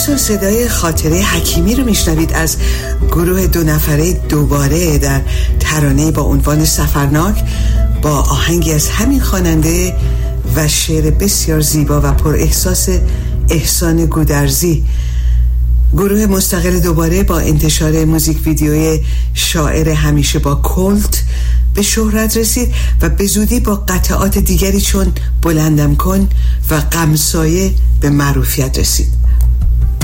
دوستان صدای خاطره حکیمی رو میشنوید از گروه 2 نفره دوباره در ترانه با عنوان سفرناک با آهنگی از همین خواننده و شعر بسیار زیبا و پر احساس احسان گودرزی. گروه مستقل دوباره با انتشار موزیک ویدیوی شاعر همیشه با کلت به شهرت رسید و به زودی با قطعات دیگری چون بلندم کن و غمسایه به معروفیت رسید.